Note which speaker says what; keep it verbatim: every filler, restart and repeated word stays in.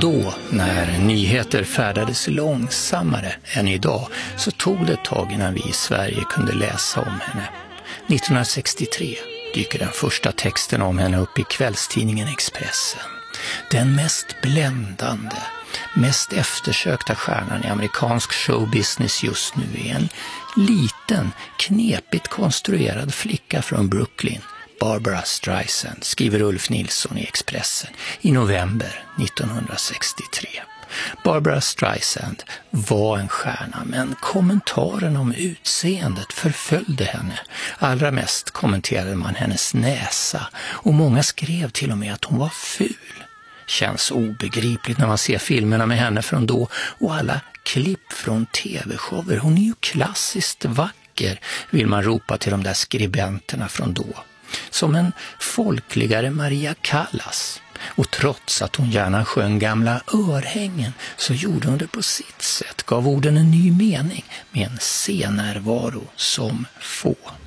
Speaker 1: Då, när nyheter färdades långsammare än idag, så tog det ett tag innan vi i Sverige kunde läsa om henne. nittonhundrasextiotre dyker den första texten om henne upp i kvällstidningen Expressen. Den mest bländande, mest eftersökta stjärnan i amerikansk showbusiness just nu är en liten, knepigt konstruerad flicka från Brooklyn, Barbra Streisand, skriver Ulf Nilsson i Expressen i november nittonhundrasextiotre. Barbra Streisand var en stjärna, men kommentaren om utseendet förföljde henne. Allra mest kommenterade man hennes näsa, och många skrev till och med att hon var ful. Känns obegripligt när man ser filmerna med henne från då och alla klipp från tv-shower. Hon är ju klassiskt vacker, vill man ropa till de där skribenterna från då. Som en folkligare Maria Callas. Och trots att hon gärna sjöng gamla örhängen så gjorde hon det på sitt sätt, gav orden en ny mening med en scennärvaro som få.